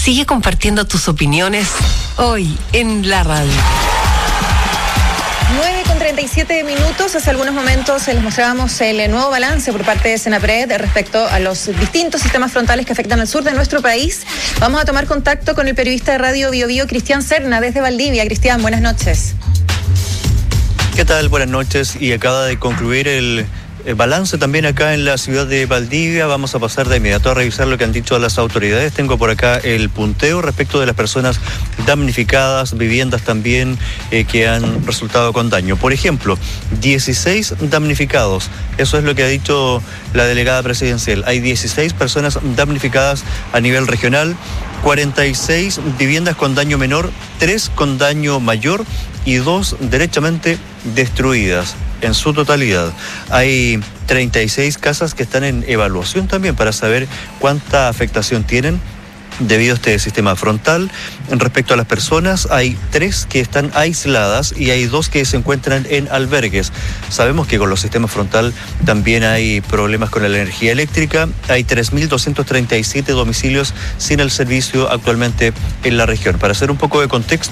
Sigue compartiendo tus opiniones hoy en la radio. 9:37. Hace algunos momentos les mostrábamos el nuevo balance por parte de Senapred respecto a los distintos sistemas frontales que afectan al sur de nuestro país. Vamos a tomar contacto con el periodista de Radio Bio Bio, Cristian Serna, desde Valdivia. Cristian, buenas noches. ¿Qué tal? Buenas noches. Y acaba de concluir el balance también acá en la ciudad de Valdivia. Vamos a pasar de inmediato a revisar lo que han dicho las autoridades. Tengo por acá el punteo respecto de las personas damnificadas, viviendas también que han resultado con daño. Por ejemplo, 16 damnificados. Eso es lo que ha dicho la delegada presidencial. Hay 16 personas damnificadas a nivel regional, 46 viviendas con daño menor, 3 con daño mayor y 2 derechamente destruidas. En su totalidad. Hay 36 casas que están en evaluación también para saber cuánta afectación tienen debido a este sistema frontal. Respecto a las personas, hay 3 que están aisladas y hay 2 que se encuentran en albergues. Sabemos que con los sistemas frontal también hay problemas con la energía eléctrica. Hay 3.237 domicilios sin el servicio actualmente en la región. Para hacer un poco de contexto,